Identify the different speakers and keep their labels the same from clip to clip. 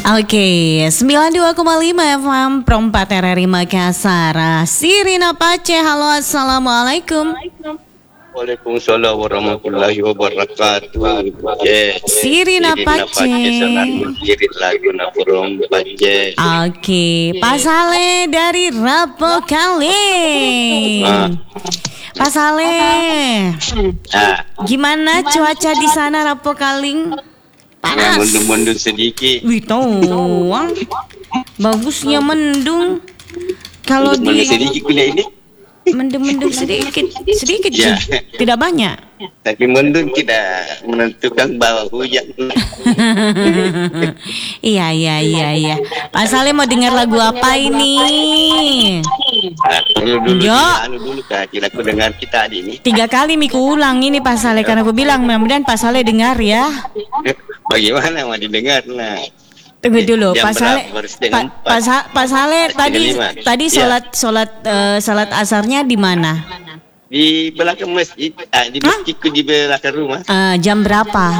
Speaker 1: Oke, 92,5 FM Perempat RRI Makassar. Sirina Pace, halo, assalamualaikum.
Speaker 2: Waalaikumsalam warahmatullahi wabarakatuh.
Speaker 1: Sirina Pace.
Speaker 2: Sirit lagu na Purong Pace.
Speaker 1: Oke, Pak Saleh dari Rapo Kaling. Pak Saleh, gimana cuaca di sana Rapo Kaling? Panas.
Speaker 2: Mendung-mendung sedikit.
Speaker 1: Wih, doang. Bagusnya mendung. Kalau di
Speaker 2: sedikit kuliah ini.
Speaker 1: mendung sedikit
Speaker 2: Ya.
Speaker 1: sih, tidak banyak.
Speaker 2: Tapi mendung tidak menentukan bahwa hujan.
Speaker 1: Iya. Pak Saleh mau dengar lagu apa ini?
Speaker 2: Dulu
Speaker 1: Jo.
Speaker 2: dulu kira aku dengar kita ini.
Speaker 1: 3 kali Miku ulang ini Pak Saleh, karena aku bilang mudah-mudahan Pak Saleh dengar ya.
Speaker 2: Bagaimana mau didengar? Nah.
Speaker 1: Tunggu dulu,
Speaker 2: Jam
Speaker 1: Pak Saleh.
Speaker 2: berapa? Setengah empat.
Speaker 1: Pak Saleh tadi
Speaker 2: Ya.
Speaker 1: salat asarnya di mana?
Speaker 2: Di belakang masjid, di masjidku di belakang rumah.
Speaker 1: Jam berapa?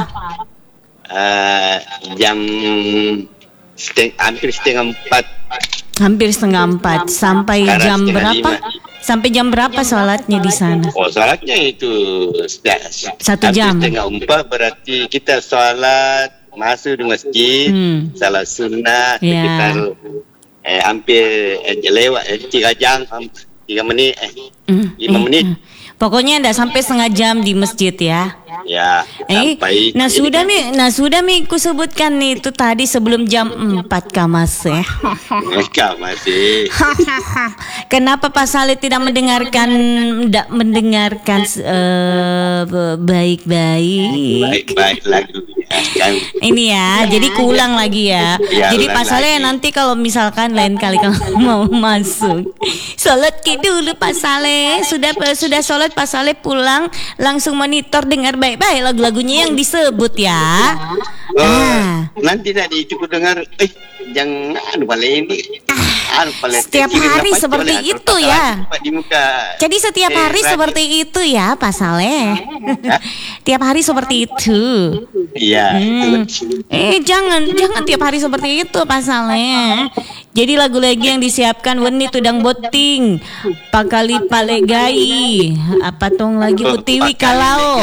Speaker 2: Jam hampir setengah 4.
Speaker 1: Hampir setengah 4. Sampai
Speaker 2: Sekarang
Speaker 1: jam
Speaker 2: setengah
Speaker 1: berapa?
Speaker 2: 5.
Speaker 1: Sampai jam berapa sholatnya di sana?
Speaker 2: Oh, sholatnya itu
Speaker 1: 1 jam.
Speaker 2: Setengah 4 berarti kita sholat masuk di masjid, salat sunnah sekitar hampir lewat 3 jam, 3 menit, 5 menit.
Speaker 1: Pokoknya enggak sampai setengah jam di masjid ya.
Speaker 2: Ya, sampai.
Speaker 1: Nah sudah Mi ku sebutkan nih itu tadi sebelum jam 4 Mas ya.
Speaker 2: Mereka masih.
Speaker 1: Kenapa Pak Saleh tidak mendengarkan baik-baik?
Speaker 2: Baik lagu.
Speaker 1: Ini ya, jadi kuulang lagi ya.
Speaker 2: Ya,
Speaker 1: Jadi Pak
Speaker 2: ulang
Speaker 1: Saleh
Speaker 2: lagi.
Speaker 1: nanti kalau misalkan lain kali kalau mau masuk, sholat dulu Pak Saleh. Sudah sholat Pak Saleh pulang langsung monitor dengar baik-baik lagu-lagunya yang disebut ya.
Speaker 2: Nanti tadi cukup dengar, jangan balik ini.
Speaker 1: Setiap hari seperti itu ya.
Speaker 2: Di muka.
Speaker 1: Jadi setiap hari
Speaker 2: radio.
Speaker 1: seperti itu ya Pak Saleh. Tiap hari seperti itu.
Speaker 2: Iya.
Speaker 1: Jangan tiap hari seperti itu Pak Saleh. Jadi lagu-lagu yang disiapkan Weni Tudang Boting, Pakali Palegai, apa tong lagi Utiwi Kalau.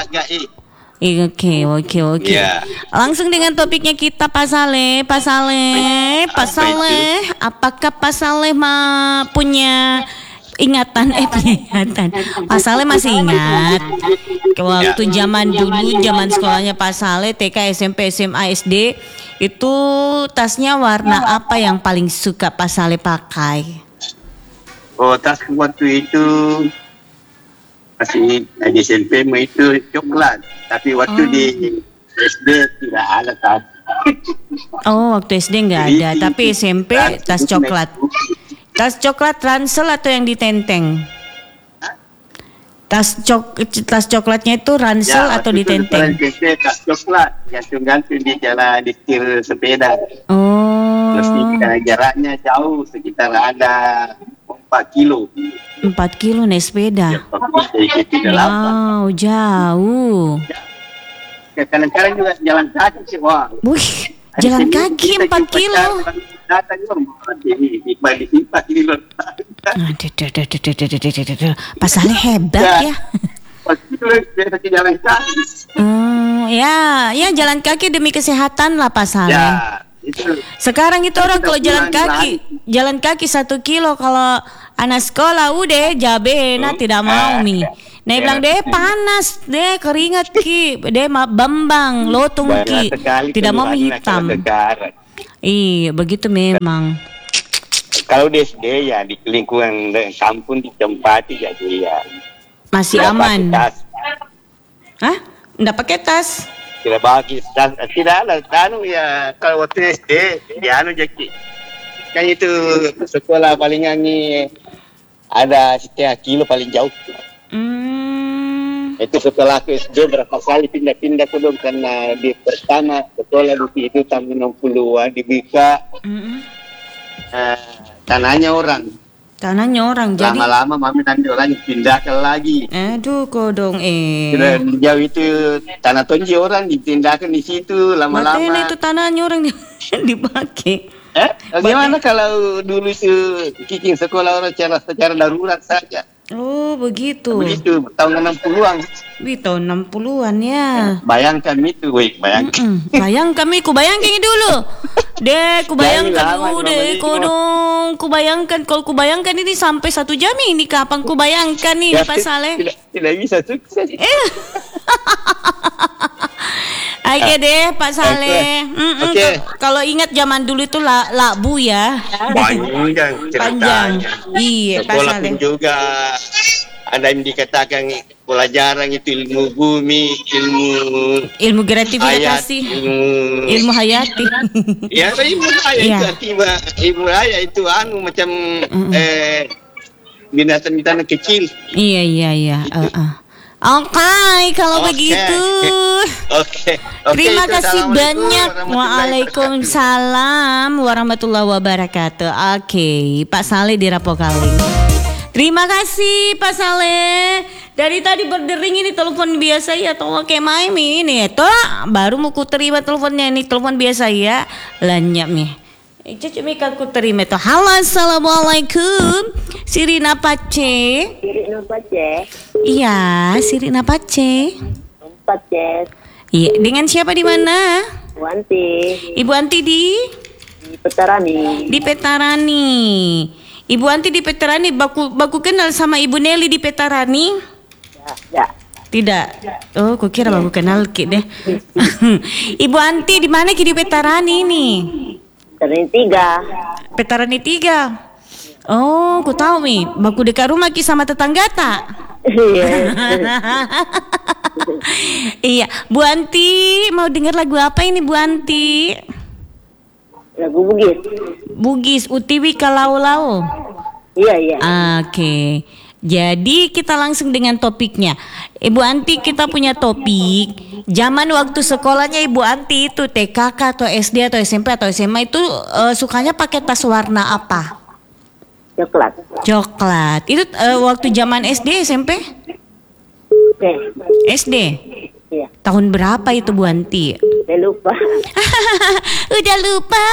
Speaker 1: Oke.
Speaker 2: Ya.
Speaker 1: Langsung dengan topiknya kita Pak Saleh. Apakah Pak Saleh punya ingatan? Pak Saleh masih ingat waktu zaman dulu, zaman sekolahnya Pak Saleh TK, SMP, SMA, SD, itu tasnya warna apa yang paling suka Pak Saleh pakai?
Speaker 2: Oh, tas waktu itu masih di SMP itu coklat, tapi waktu di SD tidak ada tas.
Speaker 1: Oh, waktu SD nggak ada, tapi SMP tas coklat. Tas coklat ransel atau yang ditenteng? Tas coklatnya itu ransel atau ditenteng?
Speaker 2: Tas coklat gantung-gantung di jalan di setir sepeda.
Speaker 1: Oh.
Speaker 2: Terus jaraknya jauh, sekitar ada 4 kilo.
Speaker 1: 4 kilo naik sepeda. Wow, jauh.
Speaker 2: Kadang-kadang juga jalan kaki sih, wah.
Speaker 1: Wih, jalan kaki 4 kilo.
Speaker 2: Datang ini 4 kilo.
Speaker 1: Pak Saleh hebat ya.
Speaker 2: 4 kilo biasa jalan kaki.
Speaker 1: Ya jalan kaki demi kesehatan lah Pak Saleh.
Speaker 2: Ya, itu.
Speaker 1: Sekarang itu orang kalau jalan kaki 1 kilo, kalau anak sekolah udah jabena tidak mau Mi. Nah bilang deh panas deh, keringat ki, deh bambang lotung ki, tidak mau hitam. Iya begitu memang.
Speaker 2: Kalau di SD ya di lingkungan kampung ditempati jadi ya
Speaker 1: masih aman. Hah? Nggak pakai tas?
Speaker 2: Tidak bagi tas, tidak ada. Ya kalau waktu SD ya jadi kan itu sekolah palingan nih ada setengah kilo paling jauh. Itu setelah ke SD berapa kali pindah-pindah ke dong, karena di pertama sekolah di itu tahun 60-an dibuka. Tanahnya orang.
Speaker 1: Jadi
Speaker 2: lama-lama mami nanti orang dipindahkan lagi.
Speaker 1: Aduh kodong
Speaker 2: Jauh itu tanah tonji orang dipindahkan di situ lama-lama.
Speaker 1: Itu tanahnya orang Dipakai.
Speaker 2: Bagaimana kalau dulu Kiki sekolah orang secara darurat saja?
Speaker 1: Oh, begitu.
Speaker 2: Begitu, tahun 60-an.
Speaker 1: Wih, tahun 60-an ya.
Speaker 2: Bayangkan itu, bayangkan.
Speaker 1: Bayangkan, kubayangkan dulu. Kubayangkan dulu deh, kubayangkan. Kalau kubayangkan ini sampai 1 jam ini, kapan kubayangkan nih, Pak Saleh?
Speaker 2: Tidak bisa sukses.
Speaker 1: Oke deh, Pak Saleh.
Speaker 2: Oke.
Speaker 1: Kalau ingat zaman dulu itu labu ya. Panjang. Iya, Pak
Speaker 2: Sekolah
Speaker 1: Saleh.
Speaker 2: pun juga ada yang dikatakan pelajaran itu ilmu bumi,
Speaker 1: Ilmu gratifikasi, ilmu hayati.
Speaker 2: Ya, ilmu hayat itu ilmu hayat itu macam binatang-binatang kecil.
Speaker 1: Iya. Oke, kalau begitu.
Speaker 2: Oke.
Speaker 1: Terima kasih banyak. Waalaikumsalam warahmatullahi wabarakatuh. Oke, Pak Saleh di Rapokaling. Terima kasih Pak Saleh. Dari tadi berdering ini telepon biasa ya, atau kayak main ini toh baru mau ku terima teleponnya, ini telepon biasa ya. Lanyap nih. Cucu Mika ku terima tuh. Halo, assalamualaikum. Sirina Pace.
Speaker 3: Sirina Pace.
Speaker 1: Iya, Sirina Pace.
Speaker 3: Pace.
Speaker 1: Iya, dengan siapa di mana?
Speaker 3: Ibu Anti.
Speaker 1: Ibu Anti di
Speaker 3: Petarani.
Speaker 1: Di Petarani. Ibu Anti di Petarani, baku kenal sama Ibu Nelly di Petarani?
Speaker 3: Ya.
Speaker 1: Tidak. Oh, ku kira baku kenal Ki deh. Ibu Anti di mana Ki di Petarani ini? Petarani 3. Oh, ku tahu nih. Baku dekat rumah Ki sama tetangga tak? Iya, Bu Anti mau dengar lagu apa ini Bu Anti?
Speaker 3: Lagu Bugis.
Speaker 1: Bugis, Utiwi Kalau-lau.
Speaker 3: Iya.
Speaker 1: Oke. Jadi kita langsung dengan topiknya. Ibu Anti, kita punya topik. Zaman waktu sekolahnya Ibu Anti itu TKK atau SD atau SMP atau SMA itu sukanya pakai tas warna apa? Coklat. Itu waktu zaman SD SMP? SD.
Speaker 3: Iya.
Speaker 1: Tahun berapa itu Bu Anti?
Speaker 3: Udah lupa.
Speaker 1: Udah lupa.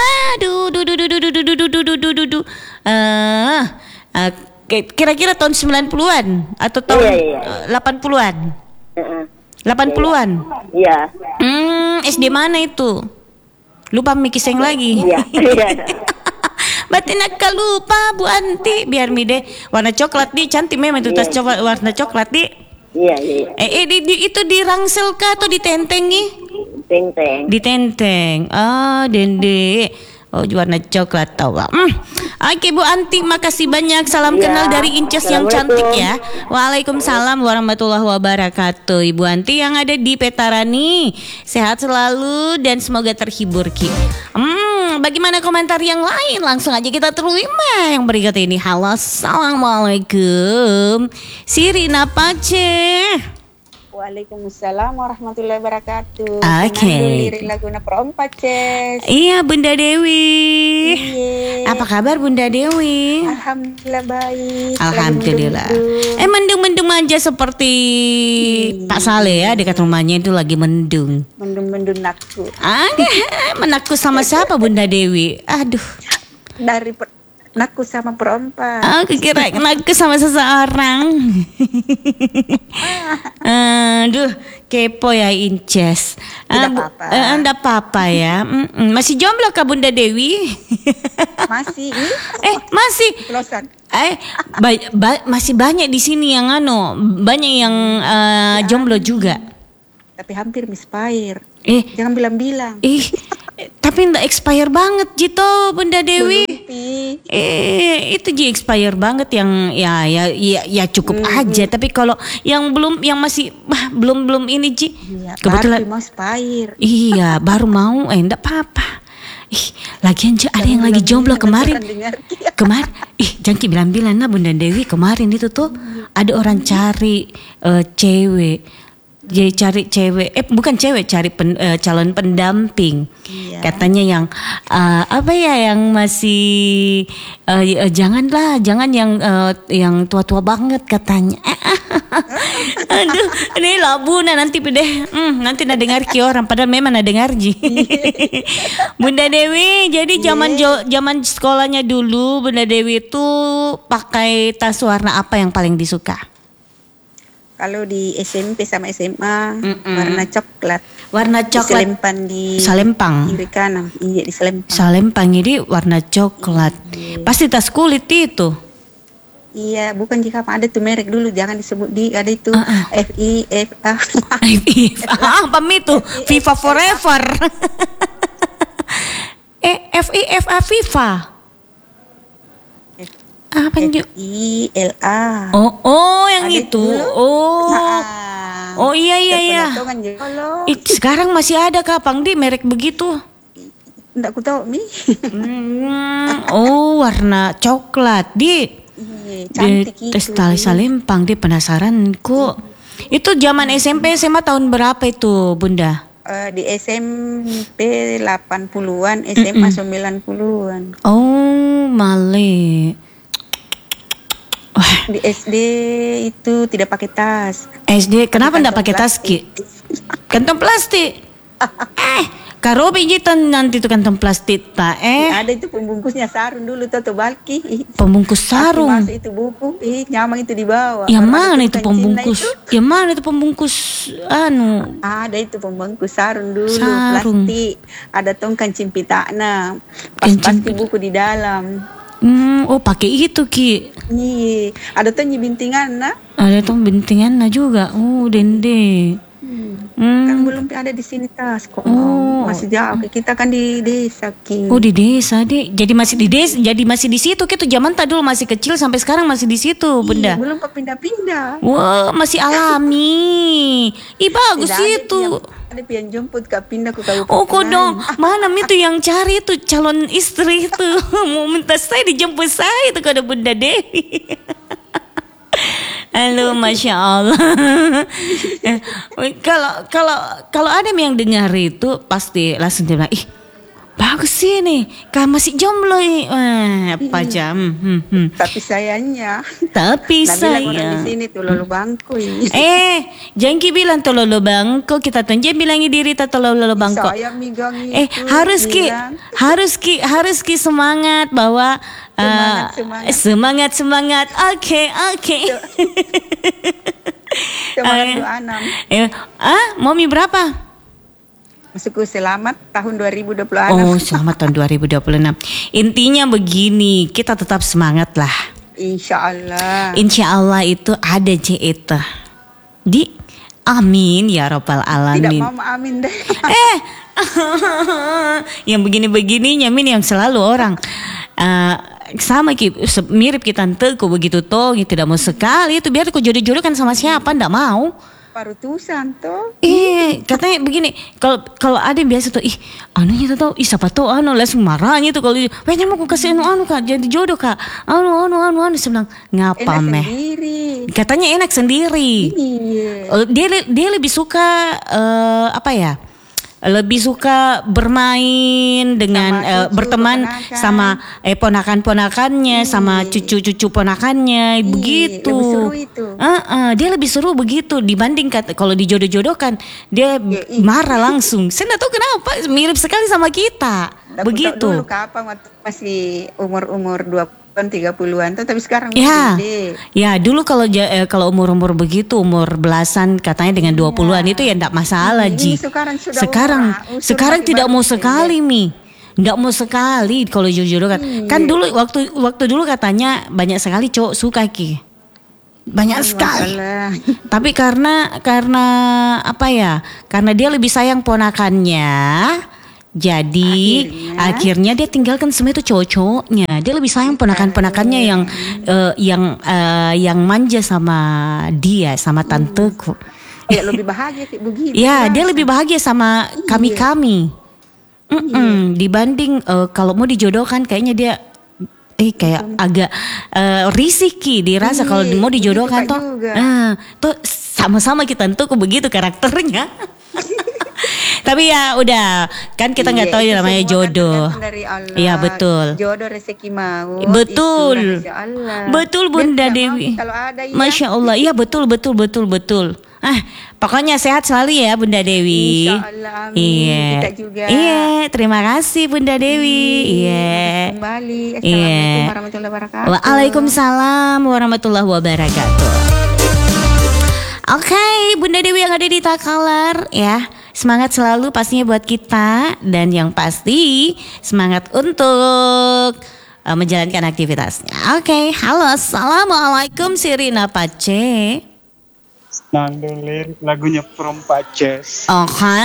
Speaker 1: Kira-kira tahun 90-an atau tahun 80-an? 80-an?
Speaker 3: Iya.
Speaker 1: SD mana itu? Lupa mikiseng lagi.
Speaker 3: Iya.
Speaker 1: Berarti nak lupa Bu Anti. Biar mi deh warna coklat di cantik memang itu tas coklat warna coklat di.
Speaker 3: Iya.
Speaker 1: Itu di rangsel kah atau ditentengi? Ditenteng. Dende. Oh, warna coklat tahu. Oke Bu Anti, makasih banyak. Salam kenal dari Inces yang cantik ya. Waalaikumsalam warahmatullahi wabarakatuh. Ibu Anti yang ada di Petarani, sehat selalu dan semoga terhibur Ki. Bagaimana komentar yang lain? Langsung aja kita terima yang berikut ini. Halo, assalamualaikum. Sirina Pace.
Speaker 3: Waalaikumsalam warahmatullahi wabarakatuh.
Speaker 1: Oke.
Speaker 3: Lirik lagu Perompat, Ces.
Speaker 1: Iya, Bunda Dewi.
Speaker 3: Iya.
Speaker 1: Apa kabar Bunda Dewi?
Speaker 3: Alhamdulillah baik.
Speaker 1: Alhamdulillah. Mendung-mendung aja seperti Pak Saleh ya, dekat rumahnya itu lagi mendung.
Speaker 3: Mendung nakku.
Speaker 1: Menakut sama siapa Bunda Dewi? Aduh.
Speaker 3: Nakku sama Perompat.
Speaker 1: Aku kira nakut sama seseorang. Aduh, kepo ya Inces. Enggak apa-apa ya. Masih jomblo kah Bunda Dewi?
Speaker 3: Masih.
Speaker 1: Masih.
Speaker 3: Pelosan.
Speaker 1: Masih banyak di sini yang banyak yang jomblo juga.
Speaker 3: Tapi hampir misfire. Jangan bilang-bilang.
Speaker 1: Tapi enggak expire banget Jito Bunda Dewi. Itu expire banget yang ya cukup aja. Tapi kalau yang masih belum ini Ji.
Speaker 3: Iya,
Speaker 1: kebetulan
Speaker 3: baru mau expire.
Speaker 1: Iya, baru mau enggak apa-apa. Lagian ada yang lagi jomblo kemarin. Jangan bilang-bilang Bunda Dewi kemarin itu tuh ada orang cari cewek. Jadi cari cewek, bukan cewek, cari calon pendamping. Iya. Katanya yang yang masih jangan yang tua-tua banget katanya. Aduh, ini labu nanti deh. Nanti nak dengar ki orang padahal memang nak dengar ji. Bunda Dewi, jadi zaman sekolahnya dulu Bunda Dewi itu pakai tas warna apa yang paling disuka?
Speaker 3: Kalau di SMP sama SMA warna coklat.
Speaker 1: Warna coklat. Salempang.
Speaker 3: Kiri kanan. Iya di Salempang.
Speaker 1: Salempang ini warna coklat. Pasti tas kulit itu.
Speaker 3: Iya, bukan jika ada tuh merek dulu, jangan disebut ada itu FIFA.
Speaker 1: Apa itu? FIFA Forever. FIFA. Apa
Speaker 3: FILA.
Speaker 1: Oh, yang ada itu. Oh iya. Sekarang masih ada Kapang di merek begitu?
Speaker 3: Enggak ku tahu Mi.
Speaker 1: Warna coklat di.
Speaker 3: Cantik itu.
Speaker 1: Tes tali Salempang di penasaran kok. Itu zaman SMP SMA tahun berapa itu Bunda?
Speaker 3: Di SMP 80-an, SMA 90-an.
Speaker 1: Oh, male.
Speaker 3: Di SD itu tidak pakai tas.
Speaker 1: SD kenapa enggak pakai tas Ki? Kantong plastik. Karo pijitan nanti itu kantong plastik tak
Speaker 3: Ada itu pembungkusnya sarung dulu tuh balki.
Speaker 1: Pembungkus sarung.
Speaker 3: Masuk itu buku, nyamang itu dibawa.
Speaker 1: Yang mana itu pembungkus? Yang mana itu pembungkus
Speaker 3: Ada itu pembungkus sarung dulu, plastik. Ada tongkan cimpitakna. Pas buku di dalam.
Speaker 1: Pakai itu Ki.
Speaker 3: Iya, ada tuh bintingan
Speaker 1: Ada tuh bintingan juga. Dende.
Speaker 3: Kan belum ada di sini tas kok. Masih jauh. Kita kan di desa Ki.
Speaker 1: Di desa deh. Jadi masih di desa. Jadi masih di situ gitu. Zaman tak dulu masih kecil sampai sekarang masih di situ Bunda.
Speaker 3: Belum pindah-pindah.
Speaker 1: Wah, masih alami. Bagus itu.
Speaker 3: Ada pian jemput Kak pindah ke kabupaten.
Speaker 1: Kodong. Mana itu yang cari itu calon istri itu. Mau minta saya dijemput saya itu kada Bunda Dewi. Halo, Masya Allah. Kalau ada yang dengar itu pasti langsung dia bilang, bagus sih nih, kan masih jomblo nih. Apa jam?
Speaker 3: Tapi sayangnya.
Speaker 1: Sayang.
Speaker 3: Di sini tuh lolo bangku.
Speaker 1: Jangan bilang tuh lolo bangku. Kita tunjuk bilangi diri tuh lolo bangku.
Speaker 3: Saya migang
Speaker 1: harus ki semangat bahwa semangat. Oke.
Speaker 3: Semangat 26.
Speaker 1: Momi berapa?
Speaker 3: Masukku selamat tahun 2026.
Speaker 1: Selamat tahun 2026. Intinya begini, kita tetap semangat lah. Insya Allah itu ada itu. Amin ya Rabbal Alamin.
Speaker 3: Tidak mau amin deh.
Speaker 1: Yang begini-begini nyamin yang selalu orang sama mirip kita tanteku begitu toh, tidak mau sekali itu biar aku jodoh-jodohkan sama siapa, ndak mau.
Speaker 3: Parutusan tuh.
Speaker 1: Katanya begini, kalau ada yang biasa tuh, anunya tuh, siapa tuh langsung marahnya tuh kalau, mau aku kasih Kak, jadi jodoh Kak, saya bilang ngapa meh? Katanya enak sendiri. Dia lebih suka lebih suka bermain dengan berteman sama ponakan-ponakannya, sama cucu-cucu ponakannya, begitu.
Speaker 3: Lebih seru itu.
Speaker 1: Dia lebih seru begitu dibanding kalau dijodoh-jodohkan dia marah langsung. Saya nggak tahu kenapa, mirip sekali sama kita. Begitu.
Speaker 3: Dulu kapan masih umur 30-an tuh, tapi sekarang
Speaker 1: ya dulu kalau umur begitu, umur belasan katanya dengan 20-an itu ya enggak masalah Ji. Sekarang tidak mau sekali Mi. Enggak mau sekali kalau jujur kan dulu waktu dulu katanya banyak sekali cowok suka Ki. Banyak sekali. Tapi karena apa ya? Karena dia lebih sayang ponakannya. Jadi akhirnya dia tinggalkan semua itu cowok-cowoknya. Dia lebih sayang ponakan-ponakannya yang manja sama dia, sama tanteku.
Speaker 3: Ya lebih bahagia sih begitu.
Speaker 1: Ya, dia lebih bahagia sama kami-kami. Dibanding kalau mau dijodohkan kayaknya dia kayak agak risih Ki, dirasa kalau mau dijodohkan tuh sama-sama kita tentu begitu karakternya. Tapi ya udah, kan kita nggak tahu ya namanya jodoh.
Speaker 3: Dari Allah.
Speaker 1: Iya betul.
Speaker 3: Jodoh rezeki maut.
Speaker 1: Betul.
Speaker 3: Allah.
Speaker 1: Betul Bunda Dewi.
Speaker 3: Kalau ada ya.
Speaker 1: Masya Allah, iya betul. Pokoknya sehat selalu ya Bunda Dewi.
Speaker 3: Insyaallah, amin.
Speaker 1: Iya.
Speaker 3: Kita juga.
Speaker 1: Iya, terima kasih Bunda Dewi. Iya.
Speaker 3: Kembali. Assalamualaikum warahmatullahi wabarakatuh.
Speaker 1: Waalaikumsalam warahmatullahi wabarakatuh. Oke, Bunda Dewi yang ada di Takalar ya. Semangat selalu pastinya buat kita. Dan yang pasti semangat untuk menjalankan aktivitasnya. Oke, halo, assalamualaikum Sirina Pace.
Speaker 4: Nandelir lagunya From Paces.
Speaker 1: Oke.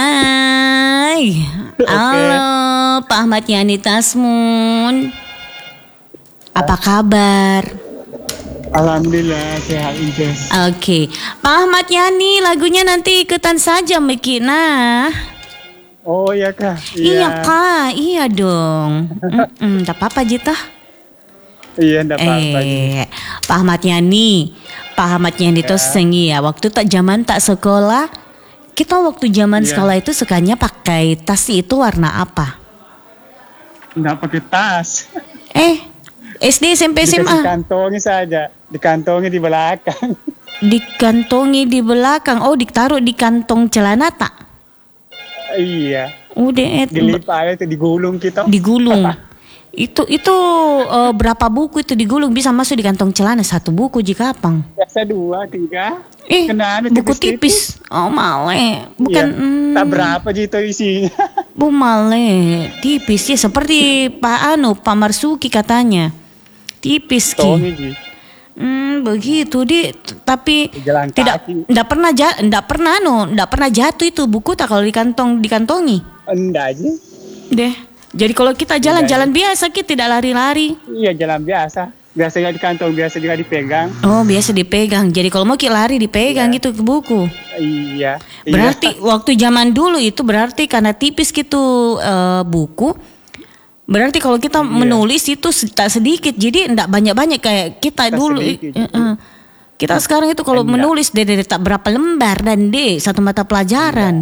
Speaker 1: Halo, Pak Ahmad Yani Tasmun. Apa kabar?
Speaker 4: Alhamdulillah sehat Inces.
Speaker 1: Oke, Pak Ahmad Yani lagunya nanti ikutan saja Mekina.
Speaker 4: Oh iya kah?
Speaker 1: Iya Kak, iya dong. Tak apa-apa Jita.
Speaker 4: Iya enggak apa-apa.
Speaker 1: Pak Ahmad Yani itu sengi ya. Waktu zaman tak sekolah, kita waktu zaman sekolah itu sukanya pakai tas itu warna apa?
Speaker 4: Enggak pakai tas.
Speaker 1: SD, SMP, SMA.
Speaker 4: Dikantongi saja, dikantongi di belakang.
Speaker 1: Dikantongi di belakang. Oh, ditaruh di kantong celana tak?
Speaker 4: Iya.
Speaker 1: Udah
Speaker 4: dilipat itu digulung kita.
Speaker 1: Digulung. Itu berapa buku itu digulung bisa masuk di kantong celana? 1 buku jika apang?
Speaker 4: Biasa 2, 3.
Speaker 1: Buku tipis. Oh male. Bukan.
Speaker 4: Tak berapa gitu isinya.
Speaker 1: Bu male. Tipis ya seperti Pak Marsuki katanya. Tipis ki. Begitu di. Tapi tidak pernah jatuh itu buku tak kalau dikantongi.
Speaker 4: Enggak aja.
Speaker 1: Deh. Jadi kalau kita jalan-jalan biasa kita tidak lari-lari.
Speaker 4: Iya jalan biasa. Biasa juga di kantong, biasa juga dipegang.
Speaker 1: Oh biasa dipegang. Jadi kalau mau kita lari dipegang gitu ke buku.
Speaker 4: Iya.
Speaker 1: Berarti waktu zaman dulu itu berarti karena tipis gitu buku. Berarti kalau kita menulis itu tak sedikit. Jadi enggak banyak-banyak kayak kita dulu. Kita sekarang itu kalau menulis tak berapa lembar dan satu mata pelajaran.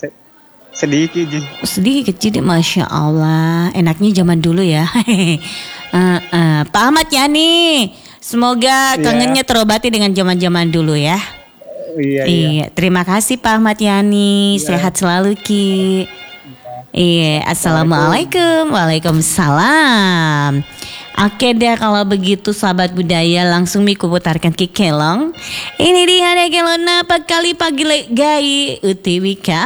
Speaker 1: Sedikit jadi Masya Allah. Enaknya zaman dulu ya. Pak Ahmad Yani, semoga kangennya terobati dengan zaman-zaman dulu ya. Iya. Terima kasih Pak Ahmad Yani. Sehat selalu Ki. Iya. Assalamualaikum. Waalaikumsalam. Oke deh kalau begitu sahabat budaya langsung miku putarkan ke kelong. Ini dia ada kelona apa kali pagi gai utiwika.